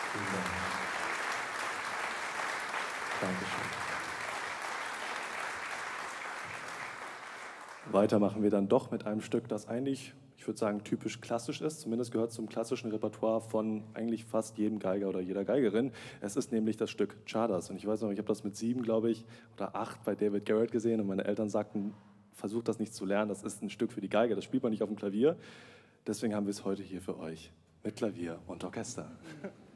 Vielen Dank. Dankeschön. Weiter machen wir dann doch mit einem Stück, das eigentlich, ich würde sagen, typisch klassisch ist. Zumindest gehört zum klassischen Repertoire von eigentlich fast jedem Geiger oder jeder Geigerin. Es ist nämlich das Stück Czardas. Und ich weiß noch, ich habe das mit 7, glaube ich, oder 8 bei David Garrett gesehen. Und meine Eltern sagten, versucht das nicht zu lernen. Das ist ein Stück für die Geige. Das spielt man nicht auf dem Klavier. Deswegen haben wir es heute hier für euch mit Klavier und Orchester.